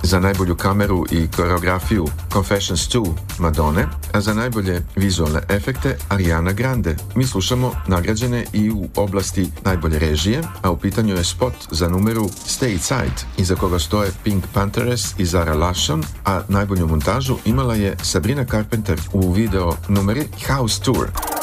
za najbolju kameru i koreografiju Confessions 2 Madone, a za najbolje vizualne efekte Ariana Grande. Mi slušamo nagrađene i u oblasti najbolje režije, a u pitanju je spot za numeru Stateside, iza koga stoje Pink Panthers i Zara Larsson, a najbolju montažu imala je Sabrina Carpenter u video numeri House Tour.